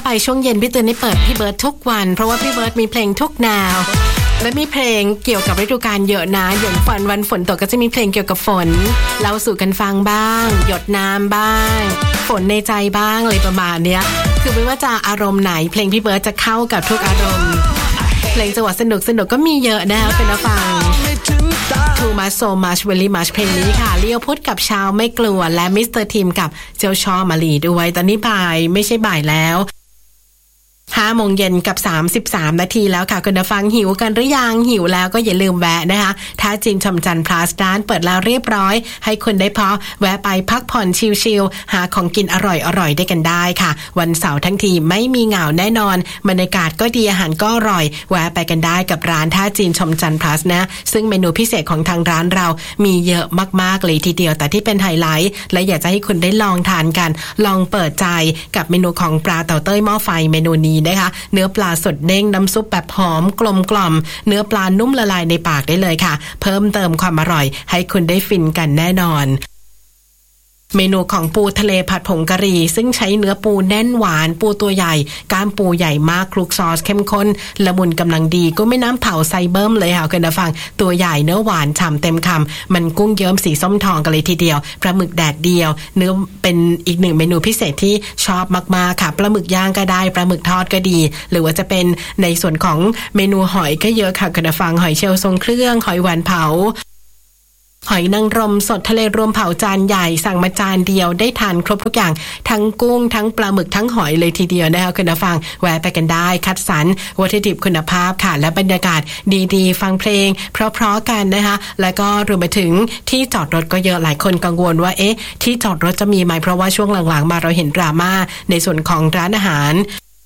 ไปช่วงเย็นพี่ตื่นได้เปิดพี่เบิร์ดทุกวันเพราะว่าพี่เบิร์ดมีเพลงทุกแนวและมีเพลงเกี่ยวกับฤดูกาลเยอะนะอย่างวันฝนตกก็จะมีเพลงเกี่ยวกับฝนเล่าสู่กันฟังบ้างหยดน้ำบ้างฝนในใจบ้างอะไรประมาณเนี้ยคือไม่ว่าจะอารมณ์ไหนเพลงพี่เบิร์ดจะเข้ากับทุกอารมณ์เพลงจังหวะสนุกก็มีเยอะนะคะเป็นฟัง Too Much So Much Very Much เพลงนี้ค่ะเลี้ยวพุทธกับชาวไม่กลัวและมิสเตอร์ทีมกับเจ้าชอมาลีด้วยตอนนี้บ่ายไม่ใช่บ่ายแล้ว5 โมงเย็นกับ33 นาทีแล้วค่ะคุณผู้ฟังหิวกันหรือยังหิวแล้วก็อย่าลืมแวะนะคะท่าจีนชมจันทร์พลาสร้านเปิดแล้วเรียบร้อยให้คุณได้พอแวะไปพักผ่อนชิลๆหาของกินอร่อยได้กันได้ค่ะวันเสาร์ทั้งทีไม่มีเหงาแน่นอนบรรยากาศก็ดีอาหารก็อร่อยแวะไปกันได้กับร้านท่าจีนชมจันทร์พลาสนะซึ่งเมนูพิเศษของทางร้านเรามีเยอะมากๆเลยทีเดียวแต่ที่เป็นไฮไลท์และอยากจะให้คุณได้ลองทานกันลองเปิดใจกับเมนูของปลาเต่าเต้ยหม้อไฟเมนูนี้นะคะเนื้อปลาสดเด้งน้ำซุปแบบหอมกลมกล่อมเนื้อปลานุ่มละลายในปากได้เลยค่ะเพิ่มเติมความอร่อยให้คุณได้ฟินกันแน่นอนเมนูของปูทะเลผัดผงกะหรี่ซึ่งใช้เนื้อปูแน่นหวานปูตัวใหญ่ก้ามปูใหญ่มากคลุกซอสเข้มข้นละมุนกำลังดีก็ไม่น้ำเผาไซเบิ้มเลยค่ะคุณผู้ฟังตัวใหญ่เนื้อหวานฉ่ำเต็มคำมันกุ้งเยิ้มสีส้มทองกันเลยทีเดียวปลาหมึกแดดเดียวเนื้อเป็นอีกหนึ่งเมนูพิเศษที่ชอบมากๆค่ะปลาหมึกย่างก็ได้ปลาหมึกทอดก็ดีหรือว่าจะเป็นในส่วนของเมนูหอยก็เยอะค่ะคุณผู้ฟังหอยเชลล์ทรงเครื่องหอยหวานเผาหอยนางรมสดทะเลรวมเผาจานใหญ่สั่งมาจานเดียวได้ทานครบทุกอย่างทั้งกุ้งทั้งปลาหมึกทั้งหอยเลยทีเดียวนะคะคุณผู้ฟังแวะไปกันได้คัดสรรวัตถุดิบคุณภาพค่ะและบรรยากาศดีๆฟังเพลงเพราะๆกันนะคะแล้วก็รวมไปถึงที่จอดรถก็เยอะหลายคนกังวลว่าที่จอดรถจะมีไหมเพราะว่าช่วงหลังๆมาเราเห็นดราม่าในส่วนของร้านอาหาร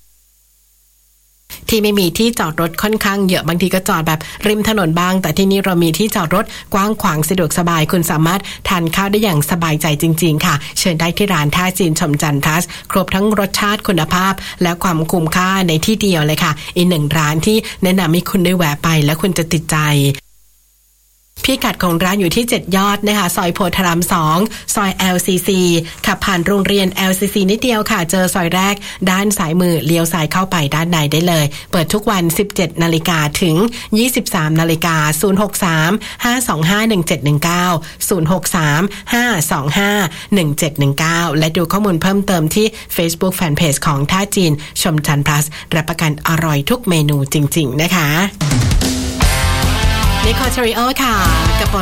ที่ไม่มีที่จอดรถค่อนข้างเยอะบางทีก็จอดแบบริมถนนบ้างแต่ที่นี่เรามีที่จอดรถกว้างขวางสะดวกสบายคุณสามารถทานข้าวได้อย่างสบายใจจริงๆค่ะเชิญได้ที่ร้านท่าจีนชมจันทร์พลัสครบทั้งรสชาติคุณภาพและความคุ้มค่าในที่เดียวเลยค่ะอีกหนึ่งร้านที่แนะนำให้คุณได้แวะไปและคุณจะติดใจพิกัดของร้านอยู่ที่7 ยอดนะคะซอยโพธาราม2ซอย LCC ขับผ่านโรงเรียน LCC นิดเดียวค่ะเจอซอยแรกด้านซ้ายมือเลี้ยวซ้ายเข้าไปด้านในได้เลยเปิดทุกวัน 17 นาฬิกาถึง 23 นาฬิกา063-525-1719 และดูข้อมูลเพิ่มเติมที่ Facebook Fanpage ของท่าจีนชมจันทร์พลัสรับประกันอร่อยทุกเมนูจริงๆนะคะนิโคล เทริโอค่ะกับโป